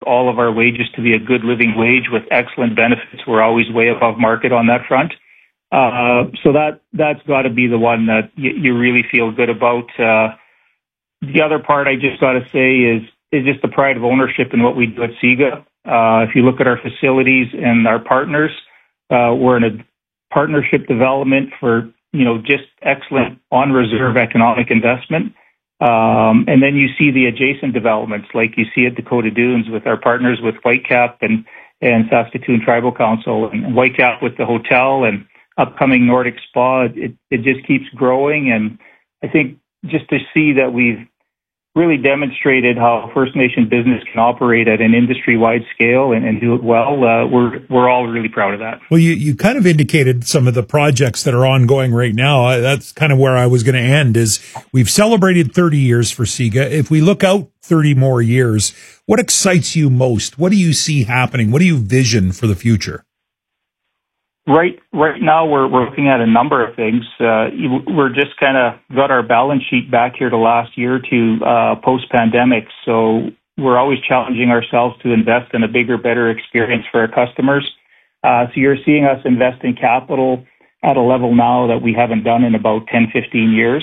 all of our wages to be a good living wage with excellent benefits. We're always way above market on that front. So that's got to be the one that you really feel good about. The other part I just got to say is just the pride of ownership in what we do at SIGA. If you look at our facilities and our partners, we're in a partnership development for, just excellent on-reserve economic investment. And then you see the adjacent developments like you see at Dakota Dunes with our partners with Whitecap and Saskatoon Tribal Council, and Whitecap with the hotel and upcoming Nordic Spa. It just keeps growing. And I think just to see that we've really demonstrated how First Nation business can operate at an industry-wide scale and do it well. We're all really proud of that. Well, you kind of indicated some of the projects that are ongoing right now. That's kind of where I was going to end, is we've celebrated 30 years for SIGA. If we look out 30 more years, what excites you most? What do you see happening? What do you vision for the future? Right now, we're looking at a number of things. We're just kind of got our balance sheet back here the last year or two post-pandemic. So we're always challenging ourselves to invest in a bigger, better experience for our customers. So you're seeing us invest in capital at a level now that we haven't done in about 10, 15 years.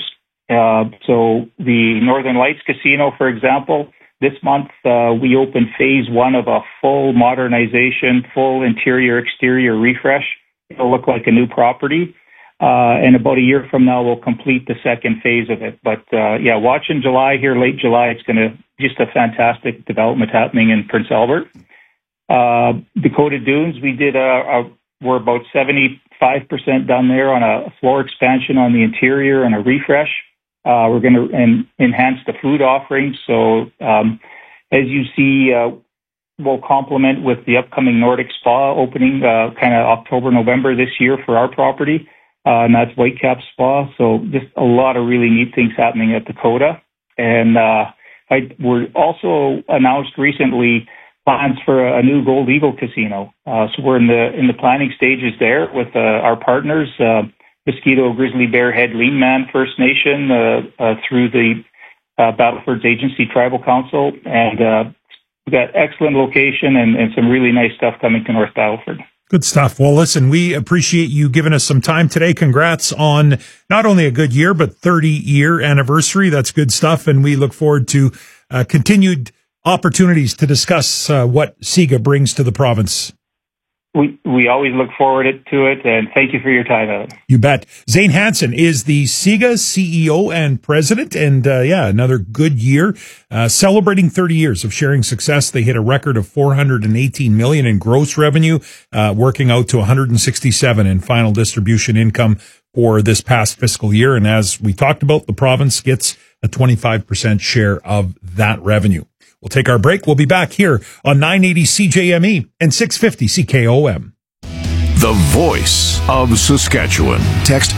So the Northern Lights Casino, for example, this month we opened phase 1 of a full modernization, full interior-exterior refresh. It'll look like a new property. And about a year from now, we'll complete the second phase of it. But, watch in July here, late July. It's going to just a fantastic development happening in Prince Albert. Dakota Dunes, we're about 75% done there on a floor expansion on the interior and a refresh. We're going to enhance the food offerings. So, as you see, we'll complement with the upcoming Nordic Spa opening kind of October, November this year for our property, and that's Whitecap Spa. So just a lot of really neat things happening at Dakota. And we're also announced recently plans for a new Gold Eagle Casino. So we're in the planning stages there with our partners, Mosquito, Grizzly Bear, Head, Lean Man First Nation through the Battlefords Agency Tribal Council, and we've got excellent location and some really nice stuff coming to North Battleford. Good stuff. Well, listen, we appreciate you giving us some time today. Congrats on not only a good year, but 30-year anniversary. That's good stuff. And we look forward to continued opportunities to discuss what SIGA brings to the province. We always look forward to it, and thank you for your time, Evan. You bet. Zane Hansen is the SIGA CEO and president, and another good year. Celebrating 30 years of sharing success. They hit a record of $418 million in gross revenue, working out to $167 in final distribution income for this past fiscal year. And as we talked about, the province gets a 25% share of that revenue. We'll take our break. We'll be back here on 980 CJME and 650 CKOM. The voice of Saskatchewan. Text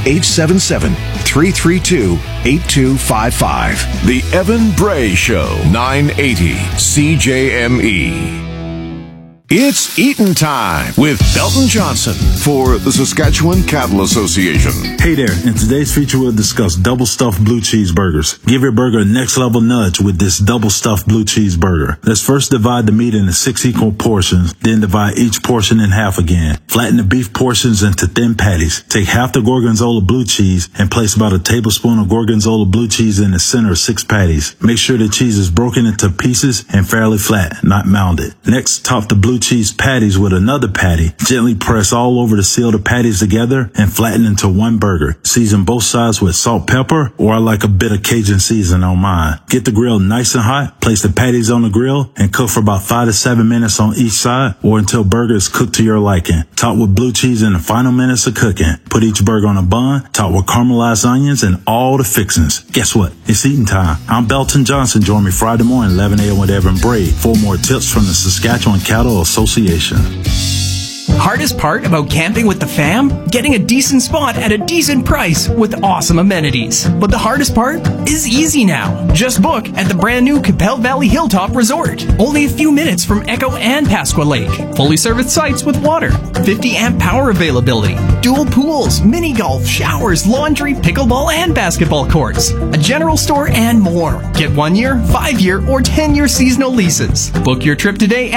877-332-8255. The Evan Bray Show, 980 CJME. It's eatin' time with Belton Johnson for the Saskatchewan Cattle Association. Hey there, in today's feature we'll discuss double stuffed blue cheeseburgers. Give your burger a next level nudge with this double stuffed blue cheeseburger. Let's first divide the meat into 6 equal portions, then divide each portion in half again. Flatten the beef portions into thin patties. Take half the Gorgonzola blue cheese and place about a tablespoon of Gorgonzola blue cheese in the center of 6 patties. Make sure the cheese is broken into pieces and fairly flat, not mounded. Next, top the blue cheese patties with another patty. Gently press all over to seal the patties together and flatten into one burger. Season both sides with salt, pepper, or I like a bit of Cajun seasoning on mine. Get the grill nice and hot. Place the patties on the grill and cook for about 5 to 7 minutes on each side, or until burger is cooked to your liking. Top with blue cheese in the final minutes of cooking. Put each burger on a bun, top with caramelized onions and all the fixings. Guess what? It's eating time. I'm Belton Johnson. Join me Friday morning, 11 a.m. with Evan Bray for more tips from the Saskatchewan Cattle Association. Hardest part about camping with the fam? Getting a decent spot at a decent price with awesome amenities. But the hardest part is easy now. Just book at the brand new Capel Valley Hilltop Resort. Only a few minutes from Echo and Pasqua Lake. Fully serviced sites with water, 50 amp power availability, dual pools, mini golf, showers, laundry, pickleball and basketball courts, a general store and more. Get 1 year, 5 year or 10 year seasonal leases. Book your trip today